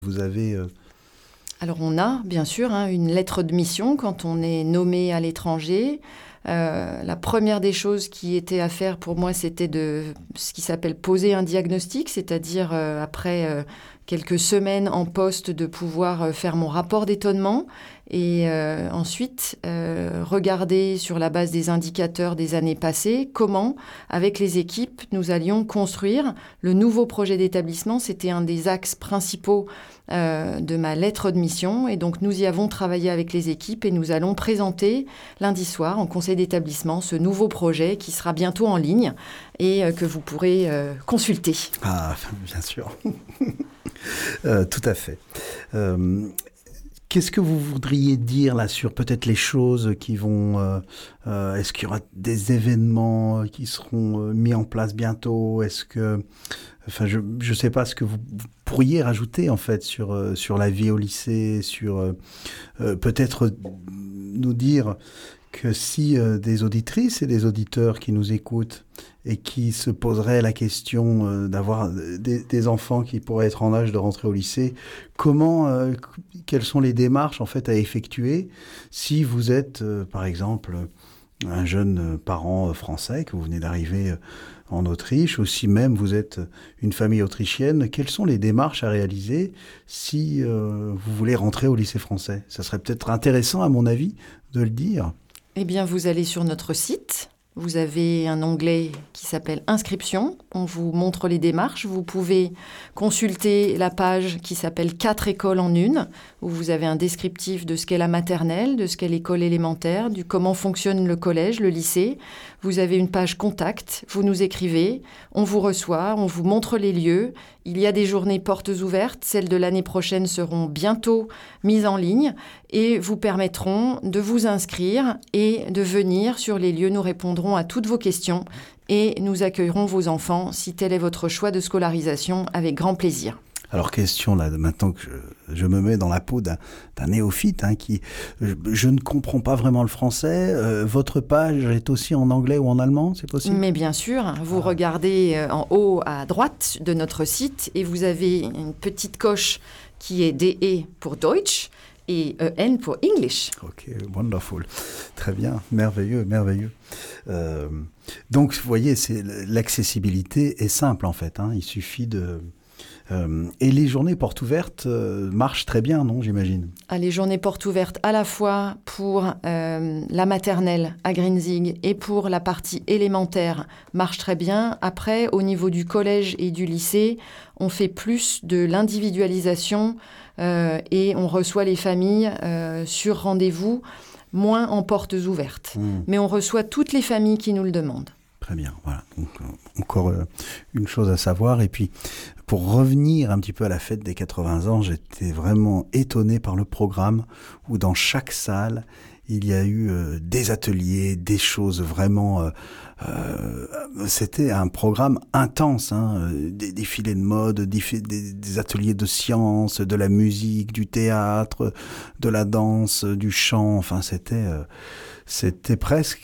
Vous avez... Alors on a bien sûr une lettre de mission quand on est nommé à l'étranger. La première des choses qui était à faire pour moi, c'était de ce qui s'appelle poser un diagnostic, c'est-à-dire après quelques semaines en poste de pouvoir faire mon rapport d'étonnement et ensuite regarder sur la base des indicateurs des années passées comment, avec les équipes, nous allions construire le nouveau projet d'établissement. C'était un des axes principaux de ma lettre de mission. Et donc, nous y avons travaillé avec les équipes et nous allons présenter lundi soir en conseil d'établissement ce nouveau projet qui sera bientôt en ligne et que vous pourrez consulter. Ah, bien sûr. Tout à fait. Qu'est-ce que vous voudriez dire là sur peut-être les choses qui vont... est-ce qu'il y aura des événements qui seront mis en place bientôt? Est-ce que... Enfin, je ne sais pas ce que vous pourriez rajouter en fait sur la vie au lycée, sur peut-être nous dire que si des auditrices et des auditeurs qui nous écoutent et qui se poseraient la question d'avoir des enfants qui pourraient être en âge de rentrer au lycée, quelles sont les démarches en fait à effectuer si vous êtes par exemple un jeune parent français, que vous venez d'arriver en Autriche, ou si même vous êtes une famille autrichienne, quelles sont les démarches à réaliser si vous voulez rentrer au lycée français? Ça serait peut-être intéressant, à mon avis, de le dire. Eh bien, vous allez sur notre site. Vous avez un onglet qui s'appelle Inscription. On vous montre les démarches. Vous pouvez consulter la page qui s'appelle 4 écoles en une, où vous avez un descriptif de ce qu'est la maternelle, de ce qu'est l'école élémentaire, du comment fonctionne le collège, le lycée. Vous avez une page contact. Vous nous écrivez. On vous reçoit. On vous montre les lieux. Il y a des journées portes ouvertes. Celles de l'année prochaine seront bientôt mises en ligne et vous permettront de vous inscrire et de venir sur les lieux. Nous répondrons à toutes vos questions et nous accueillerons vos enfants, si tel est votre choix de scolarisation, avec grand plaisir. Alors, question là, maintenant que je me mets dans la peau d'un néophyte qui... Je ne comprends pas vraiment le français. Votre page est aussi en anglais ou en allemand, c'est possible? Mais bien sûr, vous regardez en haut à droite de notre site et vous avez une petite coche qui est DE pour Deutsch et EN pour English. Ok, wonderful. Très bien, merveilleux, merveilleux. Donc, vous voyez, l'accessibilité est simple en fait. Il suffit de... et les journées portes ouvertes marchent très bien, non, j'imagine? Les journées portes ouvertes à la fois pour la maternelle à Grinzing et pour la partie élémentaire marchent très bien. Après, au niveau du collège et du lycée, on fait plus de l'individualisation et on reçoit les familles sur rendez-vous, moins en portes ouvertes. Mais on reçoit toutes les familles qui nous le demandent. Très bien, voilà. Donc, encore une chose à savoir. Et puis, pour revenir un petit peu à la fête des 80 ans, j'étais vraiment étonné par le programme où dans chaque salle, il y a eu des ateliers, des choses vraiment... c'était un programme intense, des défilés de mode, des ateliers de sciences, de la musique, du théâtre, de la danse, du chant. Enfin, c'était presque...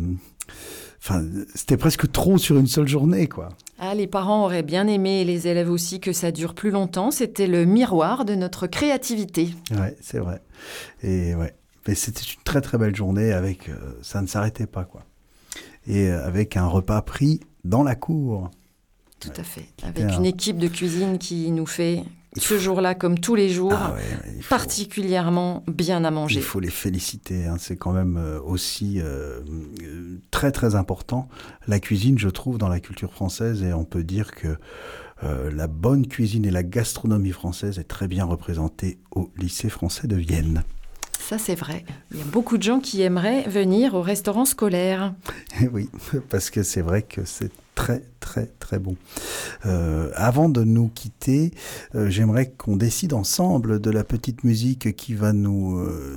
c'était presque trop sur une seule journée, quoi. Les parents auraient bien aimé, et les élèves aussi, que ça dure plus longtemps. C'était le miroir de notre créativité. Ouais, c'est vrai. Et ouais, mais c'était une très très belle journée avec, ça ne s'arrêtait pas, quoi. Et avec un repas pris dans la cour. Tout à fait. Avec une équipe de cuisine qui nous fait, ce jour-là, comme tous les jours, particulièrement bien à manger. Il faut les féliciter. C'est quand même aussi très très important. La cuisine, je trouve, dans la culture française, et on peut dire que la bonne cuisine et la gastronomie française est très bien représentée au lycée français de Vienne. Ça, c'est vrai. Il y a beaucoup de gens qui aimeraient venir au restaurant scolaire. Oui, parce que c'est vrai que c'est très, très, très bon. Avant de nous quitter, j'aimerais qu'on décide ensemble de la petite musique qui va nous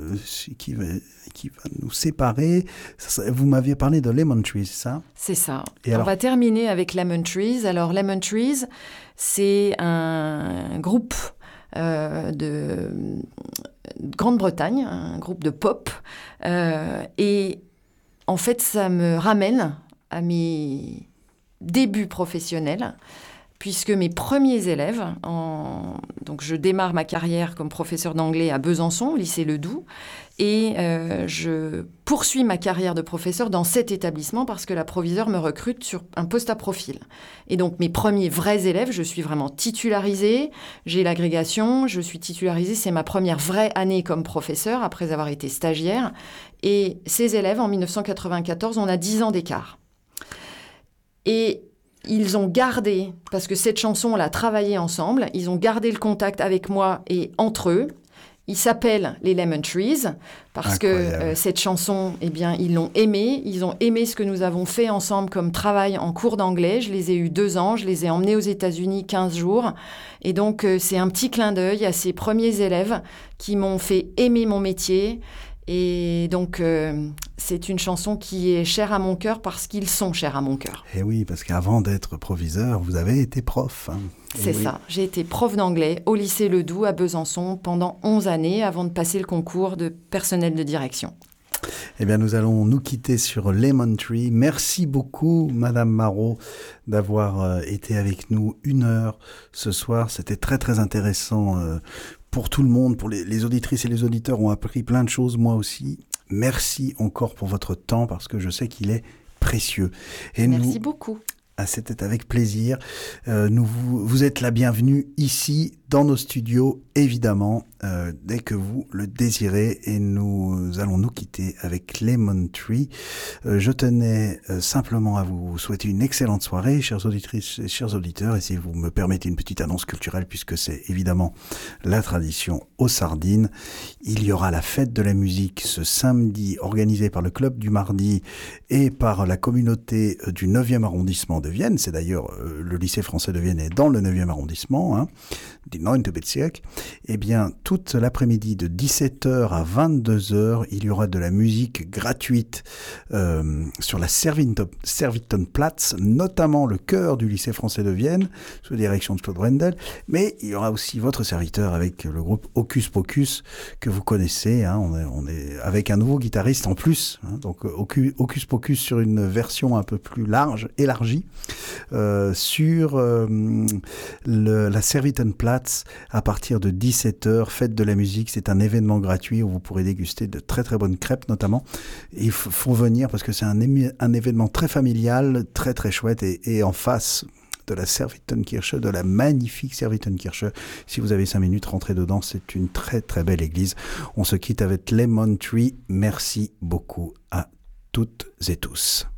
séparer. Vous m'aviez parlé de Lemon Trees, ça? C'est ça. Et on va terminer avec Lemon Trees. Alors, Lemon Trees, c'est un groupe de Grande-Bretagne, un groupe de pop. Et en fait, ça me ramène à mes débuts professionnels puisque mes premiers élèves, donc je démarre ma carrière comme professeur d'anglais à Besançon, au lycée Ledoux, et je poursuis ma carrière de professeur dans cet établissement parce que la proviseure me recrute sur un poste à profil. Et donc mes premiers vrais élèves, je suis vraiment titularisée, j'ai l'agrégation, je suis titularisée, c'est ma première vraie année comme professeur après avoir été stagiaire. Et ces élèves, en 1994, on a 10 ans d'écart. Et ils ont gardé, parce que cette chanson, on l'a travaillée ensemble, ils ont gardé le contact avec moi et entre eux. Ils s'appellent les Lemon Trees parce Incroyable. que cette chanson, eh bien, ils l'ont aimée. Ils ont aimé ce que nous avons fait ensemble comme travail en cours d'anglais. Je les ai eus 2 ans. Je les ai emmenés aux États-Unis 15 jours. Et donc, c'est un petit clin d'œil à ces premiers élèves qui m'ont fait aimer mon métier. Et donc, c'est une chanson qui est chère à mon cœur parce qu'ils sont chers à mon cœur. Et oui, parce qu'avant d'être proviseur, vous avez été prof. Hein. C'est ça. J'ai été prof d'anglais au lycée Ledoux à Besançon pendant 11 années avant de passer le concours de personnel de direction. Eh bien, nous allons nous quitter sur Lemon Tree. Merci beaucoup, Madame Marot, d'avoir été avec nous 1 heure ce soir. C'était très, très intéressant pour tout le monde, pour les auditrices et les auditeurs ont appris plein de choses, moi aussi. Merci encore pour votre temps parce que je sais qu'il est précieux. Et Merci beaucoup. C'était avec plaisir. Vous êtes la bienvenue ici, dans nos studios, évidemment, dès que vous le désirez. Et nous allons nous quitter avec Lemon Tree. Je tenais simplement à vous souhaiter une excellente soirée, chères auditrices et chers auditeurs. Et si vous me permettez une petite annonce culturelle, puisque c'est évidemment la tradition aux Sardines, il y aura la fête de la musique ce samedi, organisée par le Club du Mardi et par la communauté du 9e arrondissement de Vienne. C'est d'ailleurs le lycée français de Vienne est dans le 9e arrondissement, hein, die 9. Bezirk. Eh bien, toute l'après-midi de 17h à 22h, il y aura de la musique gratuite sur la Servitenplatz, notamment le chœur du lycée français de Vienne, sous la direction de Claude Brendel. Mais il y aura aussi votre serviteur avec le groupe Hocus Pocus, que vous connaissez. Hein, on est avec un nouveau guitariste en plus. Hein, donc, Hocus Pocus sur une version un peu plus large, élargie, sur la Servitenplatz à partir de 17h, fête de la musique, c'est un événement gratuit où vous pourrez déguster de très très bonnes crêpes notamment. Et il faut venir parce que c'est un événement très familial, très très chouette et en face de la Servitenkirche, de la magnifique Servitenkirche. Si vous avez 5 minutes, rentrez dedans, c'est une très très belle église. On se quitte avec Lemon Tree. Merci beaucoup à toutes et tous.